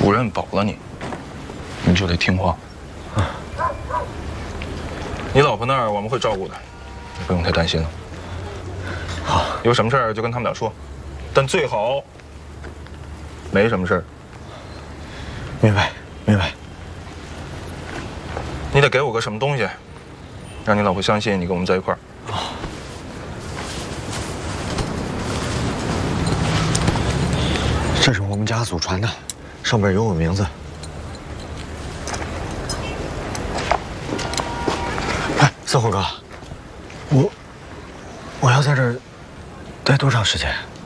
主任保了你，你就得听话。你老婆那儿我们会照顾的，你不用太担心了。 好， 有什么事儿就跟他们俩说，但最好没什么事儿。 明白，明白。 你得给我个什么东西，让你老婆相信你跟我们在一块儿。 这是我们家祖传的，上面有我名字。哎，三虎哥，我要在这儿待多长时间？